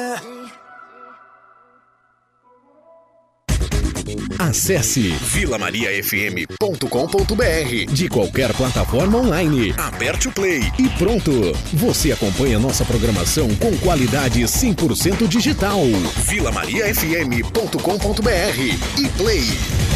Acesse vilamariafm.com.br de qualquer plataforma online. Aperte o play e pronto. Você acompanha nossa programação com qualidade 100% digital. vilamariafm.com.br e play.